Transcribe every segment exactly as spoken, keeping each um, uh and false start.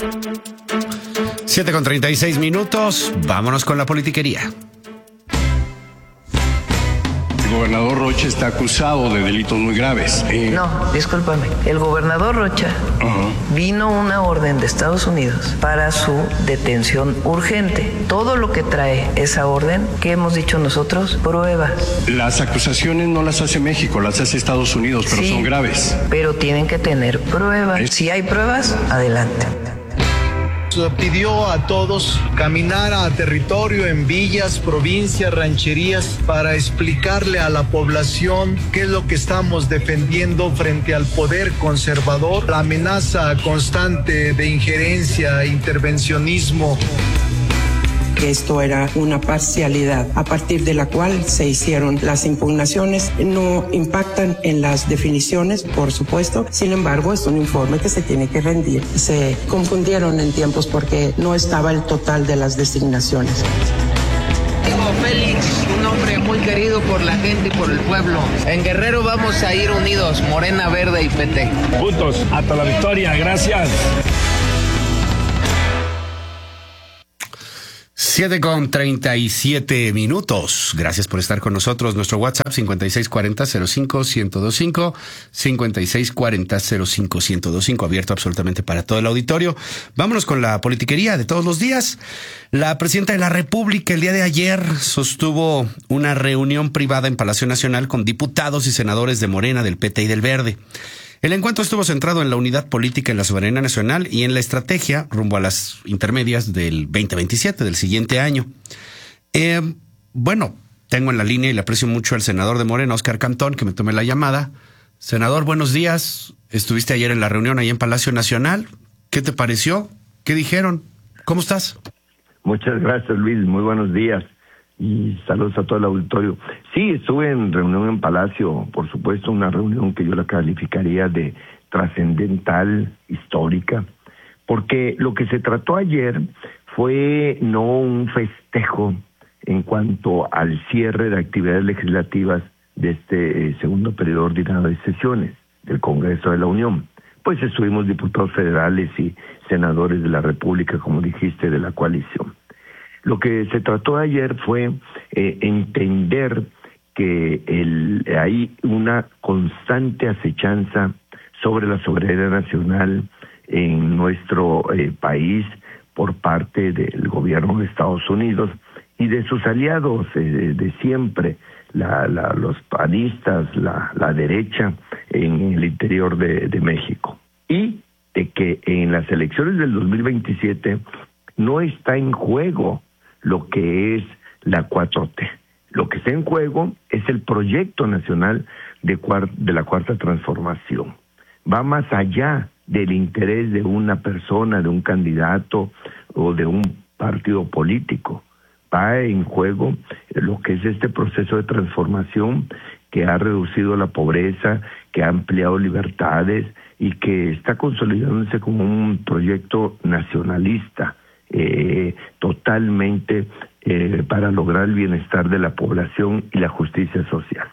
siete con treinta y seis minutos, vámonos con la politiquería. El gobernador Rocha está acusado de delitos muy graves. Eh... No, discúlpame. El gobernador Rocha uh-huh. vino una orden de Estados Unidos para su detención urgente. Todo lo que trae esa orden, ¿qué hemos dicho nosotros? Pruebas. Las acusaciones no las hace México, las hace Estados Unidos, pero sí, son graves. Pero tienen que tener pruebas. ¿Es? Si hay pruebas, adelante. Pidió a todos caminar a territorio en villas, provincias, rancherías para explicarle a la población qué es lo que estamos defendiendo frente al poder conservador, la amenaza constante de injerencia, intervencionismo. Que esto era una parcialidad a partir de la cual se hicieron las impugnaciones. No impactan en las definiciones, por supuesto. Sin embargo, es un informe que se tiene que rendir. Se confundieron en tiempos porque no estaba el total de las designaciones. Tengo Félix, un hombre muy querido por la gente y por el pueblo. En Guerrero vamos a ir unidos, Morena, Verde y P T. Juntos, hasta la victoria. Gracias. siete con treinta y siete minutos. Gracias por estar con nosotros. Nuestro WhatsApp cincuenta y seis cuarenta cero cinco ciento veinticinco, cincuenta y seis cuarenta cero cinco ciento veinticinco, abierto absolutamente para todo el auditorio. Vámonos con la politiquería de todos los días. La presidenta de la República el día de ayer sostuvo una reunión privada en Palacio Nacional con diputados y senadores de Morena, del P T y del Verde. El encuentro estuvo centrado en la unidad política en la soberanía nacional y en la estrategia rumbo a las intermedias del veinte veintisiete, del siguiente año. Eh, bueno, tengo en la línea y le aprecio mucho al senador de Morena, Óscar Cantón, que me tome la llamada. Senador, buenos días. Estuviste ayer en la reunión ahí en Palacio Nacional. ¿Qué te pareció? ¿Qué dijeron? ¿Cómo estás? Muchas gracias, Luis. Muy buenos días. Y saludos a todo el auditorio. Sí, estuve en reunión en Palacio, por supuesto, una reunión que yo la calificaría de trascendental, histórica, porque lo que se trató ayer fue no un festejo en cuanto al cierre de actividades legislativas de este eh, segundo periodo ordinario de sesiones del Congreso de la Unión. Pues estuvimos diputados federales y senadores de la República, como dijiste, de la coalición. Lo que se trató ayer fue eh, entender que el, hay una constante acechanza sobre la soberanía nacional en nuestro eh, país por parte del gobierno de Estados Unidos y de sus aliados eh, de siempre, la, la, los panistas, la, la derecha en el interior de, de México. Y de que en las elecciones del dos mil veintisiete no está en juego lo que es la cuatro T. Lo que está en juego es el proyecto nacional de, cuart- de la Cuarta Transformación. Va más allá del interés de una persona, de un candidato o de un partido político. Va en juego lo que es este proceso de transformación que ha reducido la pobreza, que ha ampliado libertades y que está consolidándose como un proyecto nacionalista, Eh, totalmente eh, para lograr el bienestar de la población y la justicia social.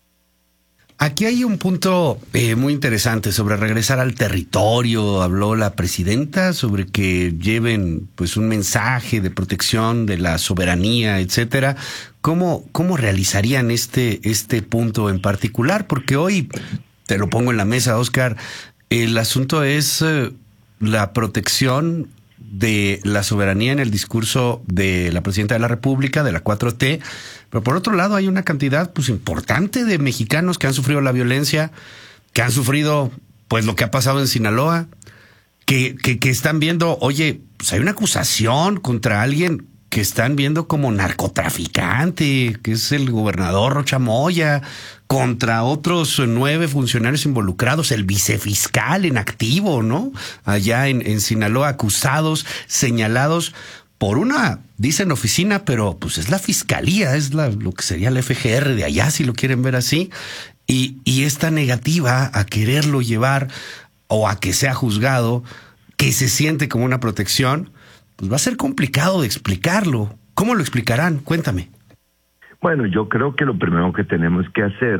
Aquí hay un punto eh, muy interesante sobre regresar al territorio. Habló la presidenta sobre que lleven pues un mensaje de protección de la soberanía, etcétera. ¿Cómo, cómo realizarían este, este punto en particular? Porque hoy, te lo pongo en la mesa, Óscar, el asunto es eh, la protección de la soberanía en el discurso de la presidenta de la República, de la cuatro T, pero por otro lado hay una cantidad pues importante de mexicanos que han sufrido la violencia, que han sufrido pues lo que ha pasado en Sinaloa, que, que, que están viendo, oye, pues hay una acusación contra alguien que están viendo como narcotraficante, que es el gobernador Rocha Moya, contra otros nueve funcionarios involucrados, el vicefiscal en activo, ¿no? Allá en, en Sinaloa, acusados, señalados por una, dicen oficina, pero pues es la fiscalía, es la, lo que sería la F G R de allá, si lo quieren ver así, y, y esta negativa a quererlo llevar o a que sea juzgado, que se siente como una protección, pues va a ser complicado de explicarlo. ¿Cómo lo explicarán? Cuéntame. Bueno, yo creo que lo primero que tenemos que hacer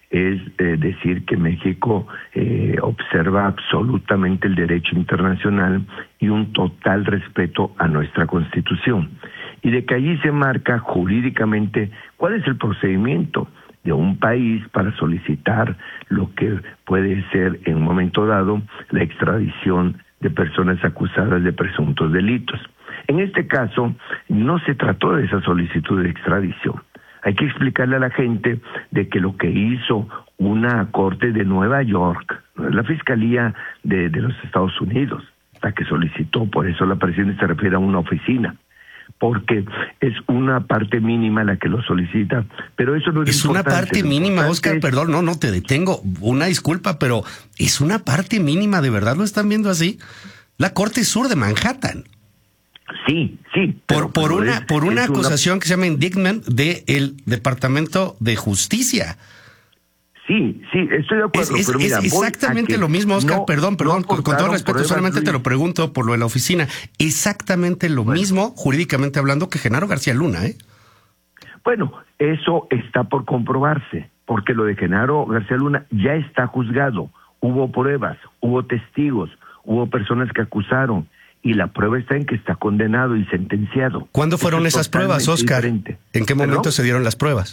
es eh, decir que México eh, observa absolutamente el derecho internacional y un total respeto a nuestra Constitución. Y de que allí se marca jurídicamente cuál es el procedimiento de un país para solicitar lo que puede ser en un momento dado la extradición de personas acusadas de presuntos delitos. En este caso, no se trató de esa solicitud de extradición. Hay que explicarle a la gente de que lo que hizo una corte de Nueva York, la Fiscalía de, de los Estados Unidos, la que solicitó, por eso la presidenta se refiere a una oficina, porque es una parte mínima la que lo solicita, pero eso no es Es una parte mínima, Oscar, es... perdón, no, no te detengo, una disculpa, pero es una parte mínima, ¿de verdad lo están viendo así? La Corte Sur de Manhattan. Sí, sí. Por, por una, es, por una acusación una... que se llama indictment del Departamento de Justicia. Sí, sí, estoy de acuerdo. Es, pero es, mira, es exactamente lo mismo, Oscar, no, perdón, perdón, no con, con todo respeto, pruebas, solamente Luis. Te lo pregunto por lo de la oficina. Exactamente lo bueno. mismo, jurídicamente hablando, que Genaro García Luna, ¿eh? Bueno, eso está por comprobarse, porque lo de Genaro García Luna ya está juzgado. Hubo pruebas, hubo testigos, hubo personas que acusaron, y la prueba está en que está condenado y sentenciado. ¿Cuándo fueron esas pruebas, Oscar? Diferente. ¿En qué momento ¿Perdón? se dieron las pruebas?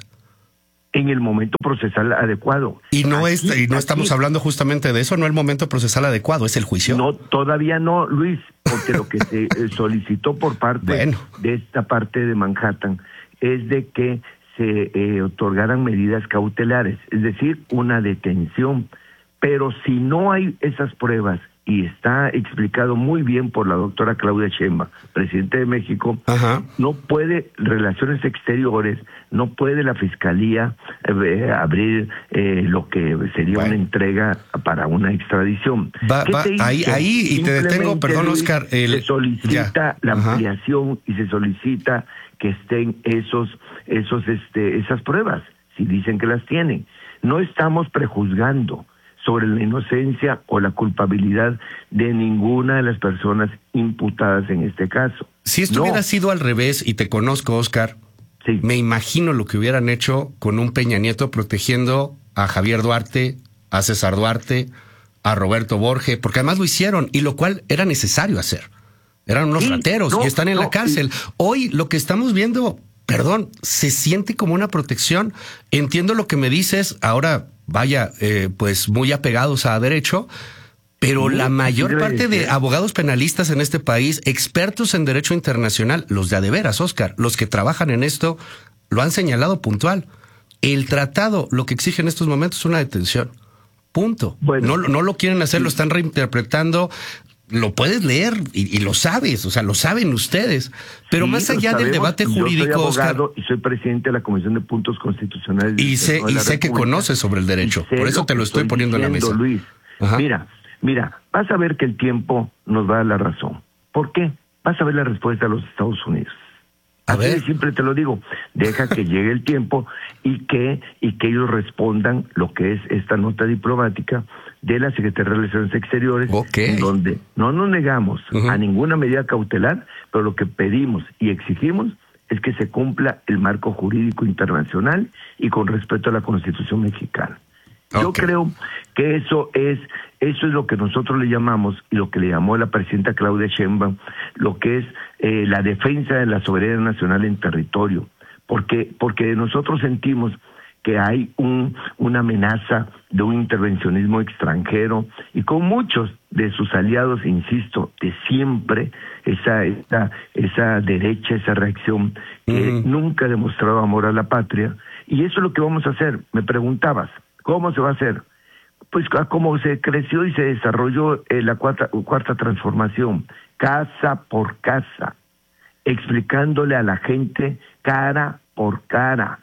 En el momento procesal adecuado. Y no aquí, es, y no aquí. estamos hablando justamente de eso, no el momento procesal adecuado, es el juicio. No, todavía no, Luis, porque lo que se solicitó por parte bueno. de esta parte de Manhattan es de que se eh, otorgaran medidas cautelares, es decir, una detención. Pero si no hay esas pruebas, y está explicado muy bien por la doctora Claudia Sheinbaum, presidente de México, Ajá. no puede Relaciones Exteriores, no puede la Fiscalía eh, abrir eh, lo que sería bueno. una entrega para una extradición. Va, va, ahí, ahí, y te detengo, perdón, Luis, Oscar. El... Se solicita ya. la Ajá. ampliación y se solicita que estén esos, esos, este, esas pruebas, si dicen que las tienen. No estamos prejuzgando sobre la inocencia o la culpabilidad de ninguna de las personas imputadas en este caso. Si esto no. hubiera sido al revés, y te conozco, Oscar, sí. me imagino lo que hubieran hecho con un Peña Nieto protegiendo a Javier Duarte, a César Duarte, a Roberto Borges, porque además lo hicieron, y lo cual era necesario hacer. Eran unos sí, rateros no, y están en no, la cárcel. Sí. Hoy lo que estamos viendo, perdón, se siente como una protección. Entiendo lo que me dices, ahora... Vaya, eh, pues muy apegados a derecho, pero sí, la mayor parte de abogados penalistas en este país, expertos en derecho internacional, los de a de veras, Oscar, los que trabajan en esto, lo han señalado puntual. El tratado lo que exige en estos momentos es una detención. Punto. Bueno, no, no lo quieren hacer, sí. lo están reinterpretando. Lo puedes leer y, y lo sabes, o sea, lo saben ustedes. Pero sí, más allá del debate jurídico, yo soy abogado Oscar, y soy presidente de la Comisión de Puntos Constitucionales. Y sé, y sé que conoces sobre el derecho, por eso te lo estoy poniendo diciendo, en la mesa. Luis, Ajá. mira, mira, vas a ver que el tiempo nos va a dar la razón. ¿Por qué? Vas a ver la respuesta de los Estados Unidos. A Así ver. Siempre te lo digo, deja que llegue el tiempo y que y que ellos respondan lo que es esta nota diplomática de la Secretaría de Relaciones Exteriores, okay. en donde no nos negamos uh-huh. a ninguna medida cautelar, pero lo que pedimos y exigimos es que se cumpla el marco jurídico internacional y con respeto a la Constitución mexicana. Okay. Yo creo que eso es eso es lo que nosotros le llamamos, y lo que le llamó la presidenta Claudia Sheinbaum, lo que es eh, la defensa de la soberanía nacional en territorio, porque porque nosotros sentimos que hay un, una amenaza de un intervencionismo extranjero, y con muchos de sus aliados, insisto, de siempre, esa esa, esa derecha, esa reacción que uh-huh. nunca ha demostrado amor a la patria, y eso es lo que vamos a hacer. Me preguntabas, ¿cómo se va a hacer? Pues como se creció y se desarrolló eh, la cuarta, cuarta transformación, casa por casa, explicándole a la gente cara por cara,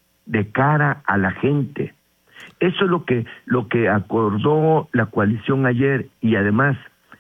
de cara a la gente. Eso es lo que lo que acordó la coalición ayer, y además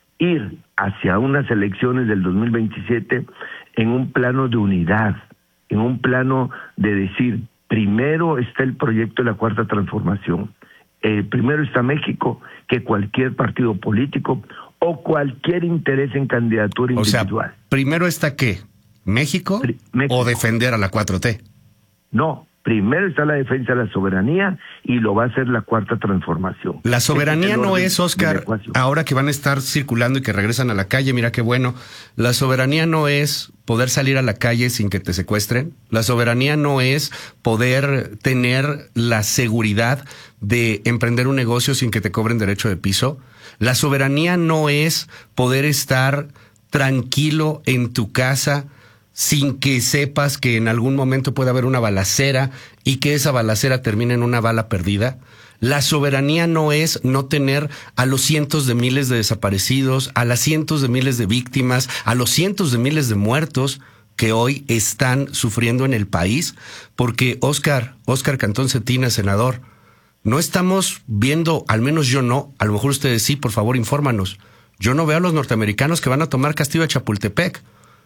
ir hacia unas elecciones del dos mil veintisiete en un plano de unidad, en un plano de decir, primero está el proyecto de la cuarta transformación, eh, primero está México que cualquier partido político o cualquier interés en candidatura individual. O sea, primero está ¿qué? ¿México, México o defender a la cuatro T? No. Primero está la defensa de la soberanía y lo va a hacer la cuarta transformación. La soberanía es no es, Oscar, ahora que van a estar circulando y que regresan a la calle, mira qué bueno. La soberanía no es poder salir a la calle sin que te secuestren. La soberanía no es poder tener la seguridad de emprender un negocio sin que te cobren derecho de piso. La soberanía no es poder estar tranquilo en tu casa sin que sepas que en algún momento puede haber una balacera y que esa balacera termine en una bala perdida. La soberanía no es no tener a los cientos de miles de desaparecidos, a las cientos de miles de víctimas, a los cientos de miles de muertos que hoy están sufriendo en el país, porque Oscar, Oscar Cantón Cetina, senador, no estamos viendo, al menos yo no, a lo mejor ustedes sí, por favor infórmanos, yo no veo a los norteamericanos que van a tomar Castillo de Chapultepec.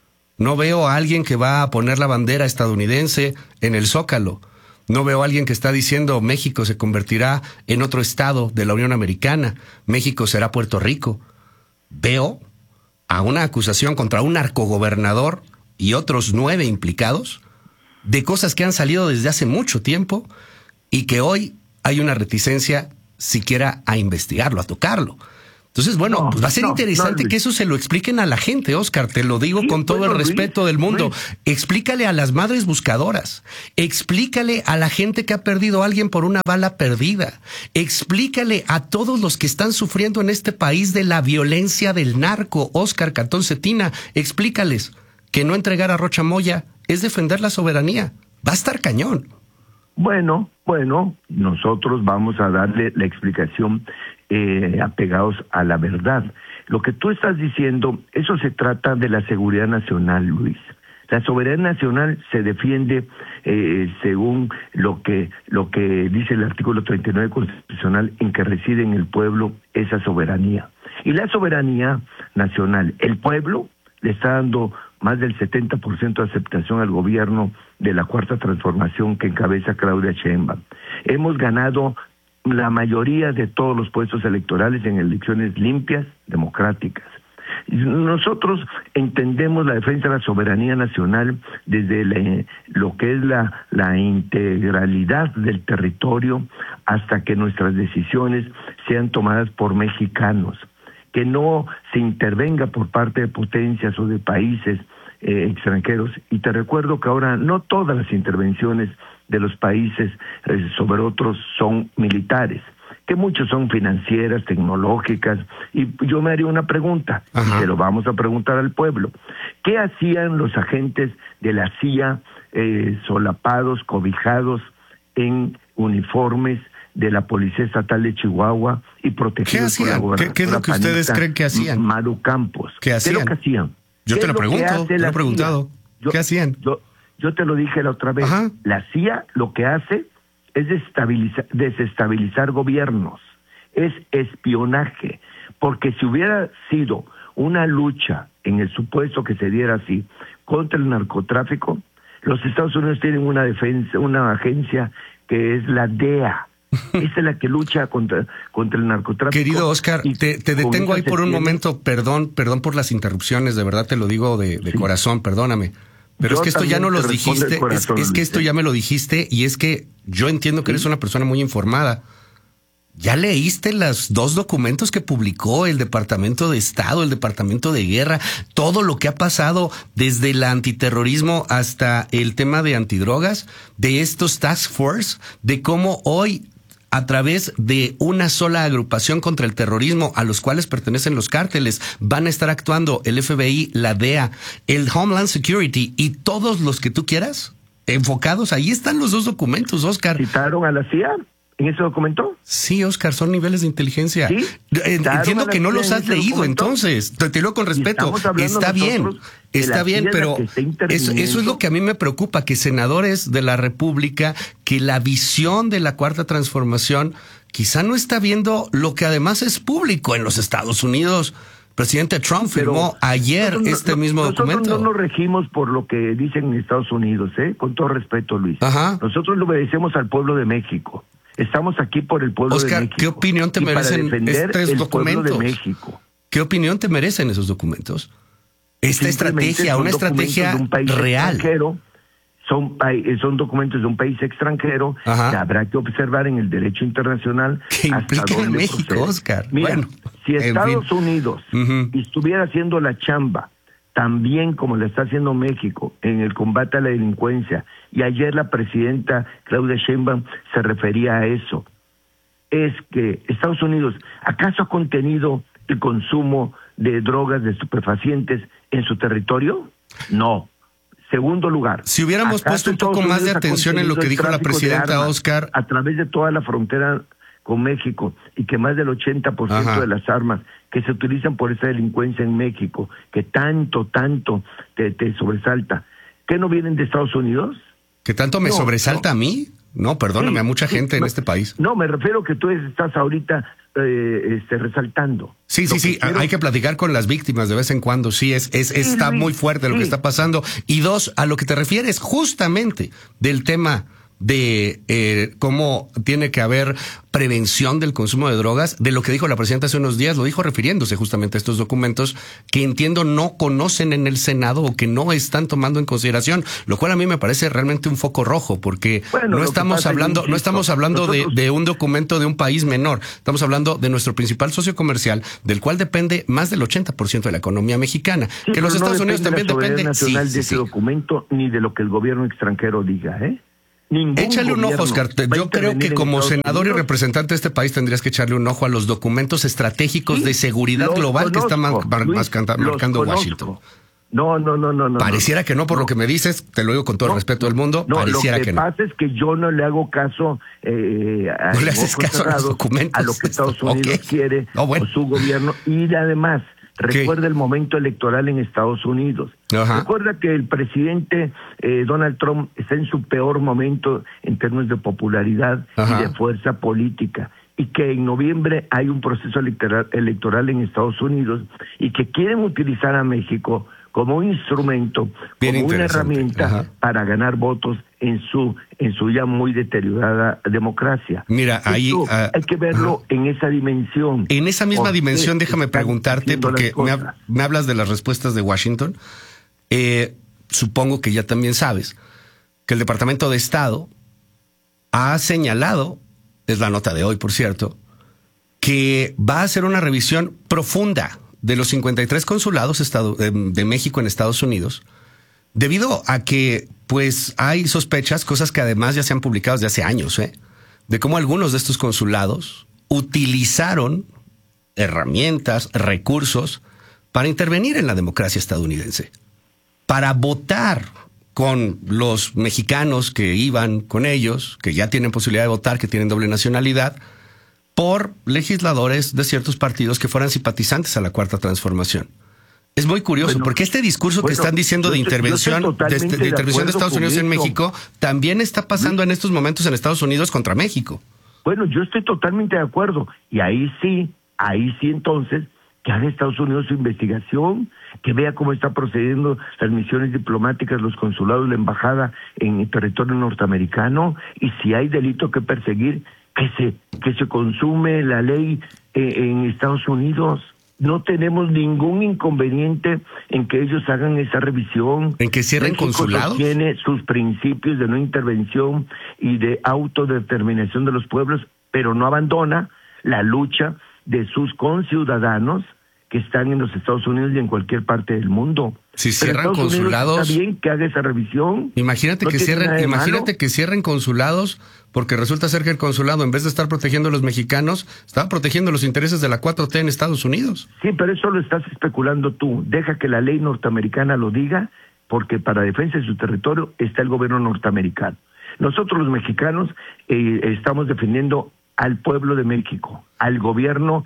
No veo a alguien que va a poner la bandera estadounidense en el Zócalo. No veo a alguien que está diciendo México se convertirá en otro estado de la Unión Americana. México será Puerto Rico. Veo a una acusación contra un narcogobernador y otros nueve implicados de cosas que han salido desde hace mucho tiempo y que hoy hay una reticencia siquiera a investigarlo, a tocarlo. Entonces, bueno, no, pues va a ser no, interesante no, que eso se lo expliquen a la gente, Oscar, te lo digo sí, con todo bueno, el respeto Luis, del mundo. Luis. Explícale a las madres buscadoras, explícale a la gente que ha perdido a alguien por una bala perdida, explícale a todos los que están sufriendo en este país de la violencia del narco, Oscar Cantón Cetina, explícales que no entregar a Rocha Moya es defender la soberanía. Va a estar cañón. Bueno, bueno, nosotros vamos a darle la explicación eh, apegados a la verdad. Lo que tú estás diciendo, eso se trata de la seguridad nacional, Luis. La soberanía nacional se defiende eh, según lo que lo que dice el artículo treinta y nueve constitucional, en que reside en el pueblo esa soberanía. Y la soberanía nacional, el pueblo le está dando más del setenta por ciento de aceptación al gobierno de la Cuarta Transformación que encabeza Claudia Sheinbaum. Hemos ganado la mayoría de todos los puestos electorales en elecciones limpias, democráticas. Nosotros entendemos la defensa de la soberanía nacional desde la, lo que es la, la integralidad del territorio hasta que nuestras decisiones sean tomadas por mexicanos, que no se intervenga por parte de potencias o de países eh, extranjeros. Y te recuerdo que ahora no todas las intervenciones de los países eh, sobre otros son militares, que muchos son financieras, tecnológicas, y yo me haría una pregunta, Ajá. y se lo vamos a preguntar al pueblo. ¿Qué hacían los agentes de la C I A eh, solapados, cobijados en uniformes de la Policía Estatal de Chihuahua y protegidos por la gobernadora? ¿Qué, ¿Qué es lo que ustedes creen que hacían? Maru Campos. ¿Qué hacían? ¿Qué es lo que hacían? Yo te lo pregunto, te lo he preguntado. Yo, ¿Qué hacían? Yo, yo te lo dije la otra vez. Ajá. La C I A lo que hace es desestabilizar, desestabilizar gobiernos, es espionaje, porque si hubiera sido una lucha, en el supuesto que se diera así, contra el narcotráfico, los Estados Unidos tienen una defensa, una agencia que es la D E A. Esa es la que lucha contra, contra el narcotráfico. Querido Oscar, te, te detengo ahí por un tiene... momento, perdón, perdón por las interrupciones, de verdad te lo digo de, de sí. corazón, perdóname. Pero yo es que esto ya no lo dijiste, corazón, es, es que esto ya me lo dijiste y es que yo entiendo que ¿Sí? eres una persona muy informada. ¿Ya leíste los dos documentos que publicó el Departamento de Estado, el Departamento de Guerra, todo lo que ha pasado desde el antiterrorismo hasta el tema de antidrogas, de estos task force, de cómo hoy a través de una sola agrupación contra el terrorismo a los cuales pertenecen los cárteles, van a estar actuando el F B I, la D E A, el Homeland Security y todos los que tú quieras enfocados? Ahí están los dos documentos, Oscar. ¿Citaron a la C I A en ese documento? Sí, Oscar, son niveles de inteligencia. ¿Sí? Entiendo que no los has leído, documento? Entonces, te, te lo con respeto. Está bien, está bien, pero eso, eso es lo que a mí me preocupa, que senadores de la República, que la visión de la Cuarta Transformación quizá no está viendo lo que además es público en los Estados Unidos. Presidente Trump firmó pero ayer nosotros, este mismo nosotros documento. Nosotros no nos regimos por lo que dicen en Estados Unidos, ¿eh? Con todo respeto, Luis. Ajá. Nosotros le obedecemos al pueblo de México. Estamos aquí por el pueblo Oscar, de México. ¿qué opinión te merecen estos documentos? De México. ¿Qué opinión te merecen esos documentos? Esta estrategia, una estrategia de un país real. Extranjero, son, son documentos de un país extranjero. Ajá. Que habrá que observar en el derecho internacional. ¿Qué implica en México, procede. Oscar? Mira, bueno, si Estados fin. Unidos uh-huh. estuviera haciendo la chamba tan bien como le está haciendo México en el combate a la delincuencia, y ayer la presidenta Claudia Sheinbaum se refería a eso, es que Estados Unidos, ¿acaso ha contenido el consumo de drogas, de estupefacientes en su territorio? No. Segundo lugar. Si hubiéramos puesto un poco más de atención en lo que dijo la presidenta, Oscar, a través de toda la frontera con México, y que más del ochenta por ciento Ajá. de las armas que se utilizan por esa delincuencia en México, que tanto, tanto te, te sobresalta, ¿qué no vienen de Estados Unidos? ¿Que tanto me no, sobresalta no. a mí? No, perdóname, sí, a mucha gente sí, en no, este país. No, me refiero que tú estás ahorita eh, este, resaltando. Sí, sí, sí, quiero... hay que platicar con las víctimas de vez en cuando, sí, es, es sí, está sí, muy fuerte sí. lo que está pasando. Y dos, a lo que te refieres justamente del tema de eh, cómo tiene que haber prevención del consumo de drogas, de lo que dijo la presidenta hace unos días, lo dijo refiriéndose justamente a estos documentos que entiendo no conocen en el Senado o que no están tomando en consideración, lo cual a mí me parece realmente un foco rojo, porque bueno, no estamos hablando, no estamos hablando nosotros... de, de un documento de un país menor, estamos hablando de nuestro principal socio comercial, del cual depende más del ochenta por ciento de la economía mexicana, sí, que los Estados no Unidos también depende nacional sí, de ese sí. documento ni de lo que el gobierno extranjero diga, ¿eh? Ningún Échale un ojo, Oscar. Yo creo que como senador Unidos, y representante de este país tendrías que echarle un ojo a los documentos estratégicos sí, de seguridad global conozco, que está mar mar Luis, marcando Washington. No, no, no, no. Pareciera no, que no, por no. lo que me dices, te lo digo con todo no, el respeto del mundo, no, pareciera que que no. Lo que pasa es que yo no le hago caso eh, a, no le haces caso a los documentos. A lo que Estados Unidos okay. quiere, no, bueno. o su gobierno, y además... Recuerda ¿Qué? el momento electoral en Estados Unidos. Ajá. Recuerda que el presidente eh, Donald Trump está en su peor momento en términos de popularidad Ajá. y de fuerza política. Y que en noviembre hay un proceso electoral, electoral en Estados Unidos y que quieren utilizar a México como un instrumento, Bien como una herramienta Ajá. para ganar votos en su en su ya muy deteriorada democracia. Mira, Esto ahí uh, hay que verlo uh, en esa dimensión. En esa misma dimensión, déjame preguntarte, porque me, ha, me hablas de las respuestas de Washington. Eh, supongo que ya también sabes que el Departamento de Estado ha señalado, es la nota de hoy, por cierto, que va a hacer una revisión profunda de los cincuenta y tres consulados estado, de, de México en Estados Unidos, debido a que pues hay sospechas, cosas que además ya se han publicado desde hace años, ¿eh? de cómo algunos de estos consulados utilizaron herramientas, recursos para intervenir en la democracia estadounidense, para votar con los mexicanos que iban con ellos, que ya tienen posibilidad de votar, que tienen doble nacionalidad, por legisladores de ciertos partidos que fueran simpatizantes a la Cuarta Transformación. Es muy curioso, bueno, porque este discurso bueno, que están diciendo de intervención de, de, de intervención de Estados Unidos en México también está pasando en estos momentos en Estados Unidos contra México. Bueno, yo estoy totalmente de acuerdo. Y ahí sí, ahí sí entonces, que haga Estados Unidos su investigación, que vea cómo está procediendo las misiones diplomáticas, los consulados, la embajada en el territorio norteamericano, y si hay delito que perseguir, que se, que se consume la ley eh, en Estados Unidos. No tenemos ningún inconveniente en que ellos hagan esa revisión. ¿En que cierren México consulados? Tiene sus principios de no intervención y de autodeterminación de los pueblos, pero no abandona la lucha de sus conciudadanos que están en los Estados Unidos y en cualquier parte del mundo. Si cierran consulados, está bien que haga esa revisión. Imagínate no que cierren, imagínate malo. que cierren consulados, porque resulta ser que el consulado, en vez de estar protegiendo a los mexicanos, estaba protegiendo los intereses de la cuatro T en Estados Unidos. Sí, pero eso lo estás especulando tú. Deja que la ley norteamericana lo diga, porque para defensa de su territorio está el gobierno norteamericano. Nosotros los mexicanos eh, estamos defendiendo al pueblo de México, al gobierno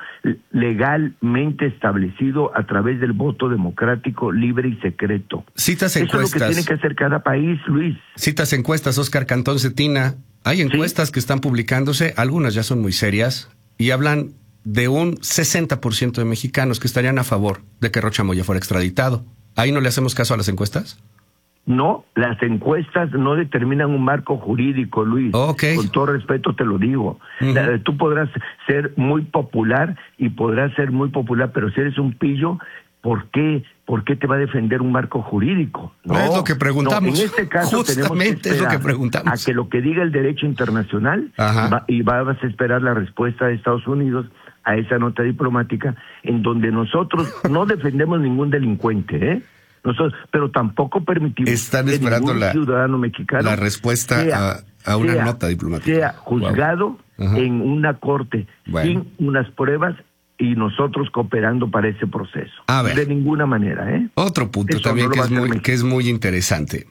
legalmente establecido a través del voto democrático, libre y secreto. Citas encuestas. Eso es lo que tiene que hacer cada país, Luis. Citas encuestas, Oscar Cantón Cetina. Hay encuestas ¿Sí? que están publicándose, algunas ya son muy serias, y hablan de un sesenta por ciento de mexicanos que estarían a favor de que Rocha Moya fuera extraditado. ¿Ahí no le hacemos caso a las encuestas? No, las encuestas no determinan un marco jurídico, Luis. Okay. Con todo respeto te lo digo. Uh-huh. La, tú podrás ser muy popular y podrás ser muy popular, pero si eres un pillo, ¿por qué ¿por qué te va a defender un marco jurídico? No, es lo que preguntamos. No, en este caso Justamente tenemos que es lo que esperar preguntamos. a que lo que diga el derecho internacional va, y vas a esperar la respuesta de Estados Unidos a esa nota diplomática en donde nosotros no defendemos ningún delincuente, ¿eh? Nosotros, pero tampoco permitimos Están que esperando ningún la, ciudadano mexicano la respuesta sea, a, a una sea, nota diplomática. sea juzgado wow. en una corte bueno. sin unas pruebas y nosotros cooperando para ese proceso. A ver. De ninguna manera, ¿eh? Otro punto Eso también no que, lo es va a hacer muy, México. que es muy interesante.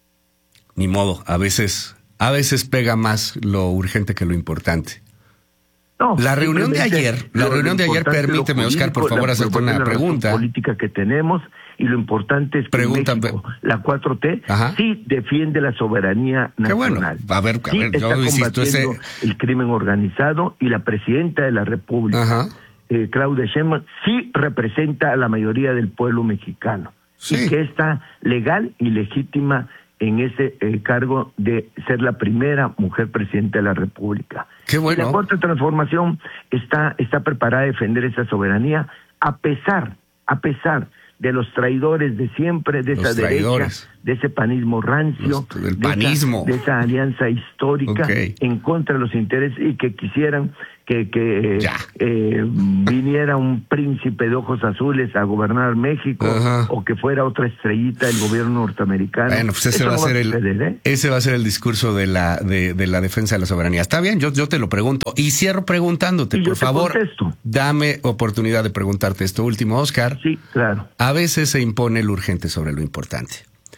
Ni modo, a veces, a veces pega más lo urgente que lo importante. No, la reunión de simplemente ayer, la lo- lo reunión de ayer, importante, permíteme, lo Oscar, por jurídico, favor, la- hacerte lo una importante es la pregunta. razón política que tenemos y lo importante es que Pregunta, México, la cuatro T, Ajá. sí defiende la soberanía Qué bueno. nacional. A ver, a sí ver, está yo insisto, ese... combatiendo el crimen organizado y la presidenta de la República, Ajá. eh, Claudia Sheinbaum, sí representa a la mayoría del pueblo mexicano. Sí. Y que está legal y legítima en ese eh, cargo de ser la primera mujer presidenta de la República. Qué bueno. Y la Cuarta Transformación está, está preparada a defender esa soberanía a pesar, a pesar de los traidores de siempre, de Los esa traidores. derecha, de ese panismo rancio, Los- del de, panismo. Esa, de esa alianza histórica Ok. en contra de los intereses y que quisieran que, que Ya. eh, viniera un príncipe de ojos azules a gobernar México Ajá. o que fuera otra estrellita del gobierno norteamericano. Bueno, pues ese Eso va a no ser el suceder, ¿eh? ese va a ser el discurso de la de, de la defensa de la soberanía. Está bien, yo yo te lo pregunto y cierro preguntándote, Y yo por te favor, contesto. dame oportunidad de preguntarte esto último, Oscar. Sí, claro. A veces se impone lo urgente sobre lo importante.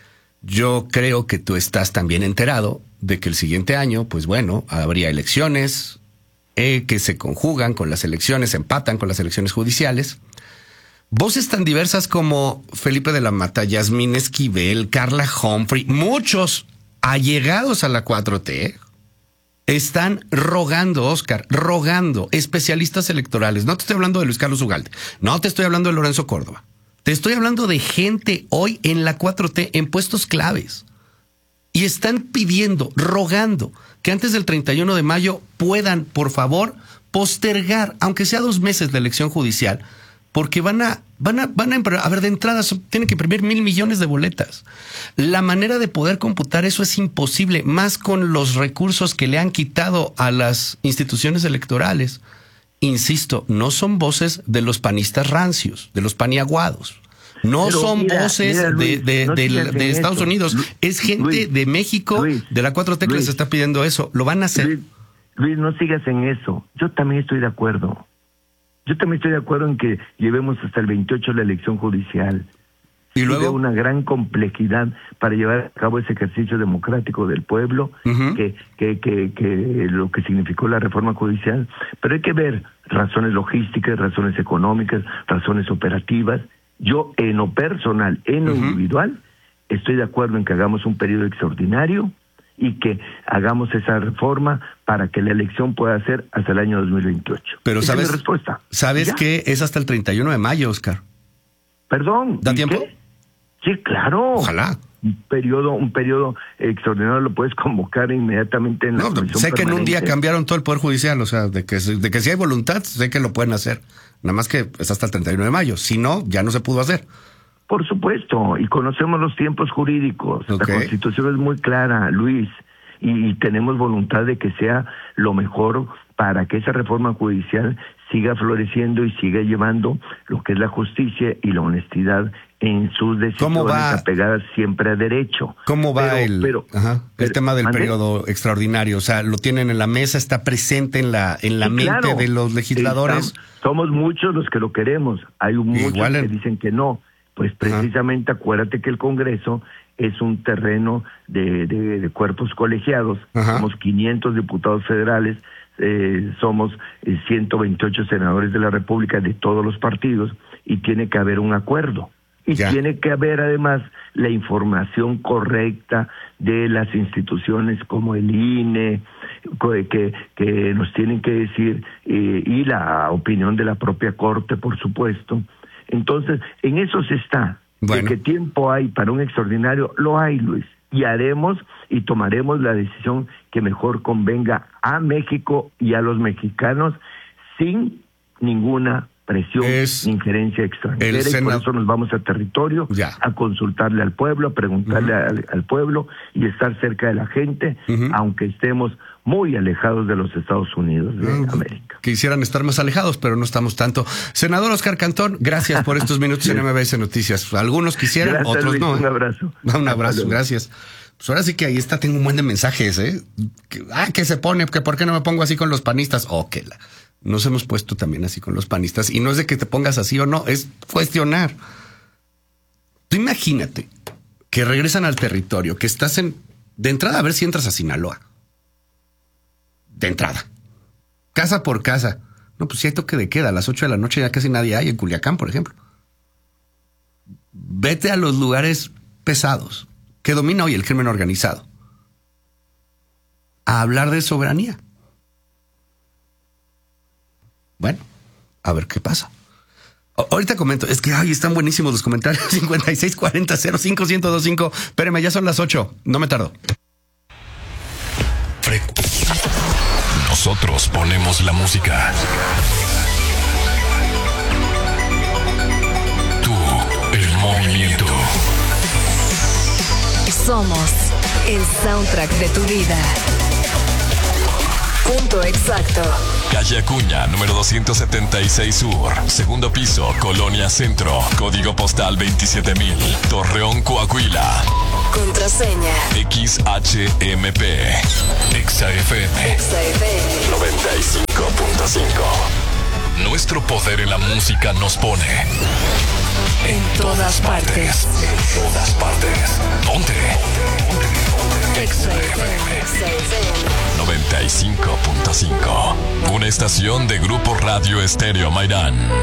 Yo creo que tú estás también enterado de que el siguiente año, pues bueno, habría elecciones eh, que se conjugan con las elecciones, empatan con las elecciones judiciales. Voces tan diversas como Felipe de la Mata, Yasmín Esquivel, Carla Humphrey, muchos allegados a la cuatro T, están rogando, Oscar, rogando, especialistas electorales. No te estoy hablando de Luis Carlos Ugalde, no te estoy hablando de Lorenzo Córdoba. Te estoy hablando de gente hoy en la cuatro T en puestos claves. Y están pidiendo, rogando, que antes del treinta y uno de mayo puedan, por favor, postergar, aunque sea dos meses, la elección judicial, porque van a, van a, van a, a ver, de entrada son- tienen que imprimir mil millones de boletas. La manera de poder computar eso es imposible, más con los recursos que le han quitado a las instituciones electorales. Insisto, no son voces de los panistas rancios, de los paniaguados. No Pero son mira, voces mira, Luis, de, de, no de- sigas en de Estados eso. Unidos. Lu- Es gente Luis, de México, Luis, de la cuatro T que Luis. les está pidiendo eso. Lo van a hacer. Luis, Luis, no sigas en eso. Yo también estoy de acuerdo. Yo también estoy de acuerdo en que llevemos hasta el veintiocho la elección judicial. Y Veo luego, una gran complejidad para llevar a cabo ese ejercicio democrático del pueblo, Ujú. que, que, que, que lo que significó la reforma judicial. Pero hay que ver razones logísticas, razones económicas, razones operativas. Yo, en lo personal, en lo Ujú. individual, estoy de acuerdo en que hagamos un periodo extraordinario y que hagamos esa reforma para que la elección pueda ser hasta el año dos mil veintiocho. pero Esa es sabes, mi respuesta. sabes Ya. que es hasta el treinta y uno de mayo, Oscar. Perdón. ¿Da ¿y tiempo? qué? Sí, claro. Ojalá. Un periodo, un periodo extraordinario lo puedes convocar inmediatamente en la No, comisión sé que en un día permanente. cambiaron todo el Poder Judicial, o sea, de que, de que si hay voluntad, sé que lo pueden hacer. Nada más que es hasta el treinta y uno de mayo. Si no, ya no se pudo hacer. Por supuesto, y conocemos los tiempos jurídicos. Ok. La Constitución es muy clara, Luis, y, y tenemos voluntad de que sea lo mejor para que esa reforma judicial siga floreciendo y siga llevando lo que es la justicia y la honestidad en sus decisiones ¿Cómo va? apegadas siempre a derecho. ¿Cómo va Pero- el, pero- ajá, el pero- tema del ¿mande? periodo extraordinario? O sea, lo tienen en la mesa, está presente en la en la Sí, mente claro. de los legisladores. Estamos- somos muchos los que lo queremos. Hay muchos Igual en- que dicen que no. Pues precisamente acuérdate que el Congreso es un terreno de, de- de cuerpos colegiados. Ajá. Somos quinientos diputados federales, eh, somos eh, ciento veintiocho senadores de la República de todos los partidos y tiene que haber un acuerdo. Y Ya. tiene que haber además la información correcta de las instituciones como el I N E, co- que, que nos tienen que decir, eh, y la opinión de la propia Corte, por supuesto. Entonces, en eso se está. Bueno. ¿De qué tiempo hay para un extraordinario? Lo hay, Luis. Y haremos y tomaremos la decisión que mejor convenga a México y a los mexicanos sin ninguna presión, es injerencia extranjera, y Senado. por eso nos vamos a territorio, ya. a consultarle al pueblo, a preguntarle uh-huh. al, al pueblo y estar cerca de la gente, uh-huh. aunque estemos muy alejados de los Estados Unidos de uh-huh. América. Quisieran estar más alejados, pero no estamos tanto. Senador Oscar Cantón, gracias por estos minutos en M B S Noticias. Algunos quisieran, gracias, otros Luis, no. Un abrazo. Un abrazo, gracias. Pues ahora sí que ahí está, tengo un buen de mensajes, ¿eh? Que, ah, que se pone, que por qué no me pongo así con los panistas. Oh, que la... Nos hemos puesto también así con los panistas. Y no es de que te pongas así o no, es cuestionar. Tú imagínate que regresan al territorio, que estás en... De entrada, a ver si entras a Sinaloa. De entrada. Casa por casa. No, pues si hay toque de queda. A las ocho de la noche ya casi nadie hay en Culiacán, por ejemplo. Vete a los lugares pesados que domina hoy el crimen organizado. A hablar de soberanía. Bueno, a ver qué pasa. O- ahorita comento, es que ay, están buenísimos los comentarios. cincuenta y seis cuarenta cero cinco uno cero dos cinco. Espérame, ya son las ocho. No me tardo. Nosotros ponemos la música. Tú, el movimiento. Somos el soundtrack de tu vida. Punto exacto. Calle Acuña, número doscientos setenta y seis Sur. Segundo piso, Colonia Centro. Código postal veintisiete mil. Torreón, Coahuila. Contraseña. X H M P. Exa F M. Exa F M. noventa y cinco punto cinco. Nuestro poder en la música nos pone En todas partes. En todas partes. ¿Dónde? Exa F M. Exa F M. noventa y cinco punto cinco. Una estación de Grupo Radio Estéreo Mairán.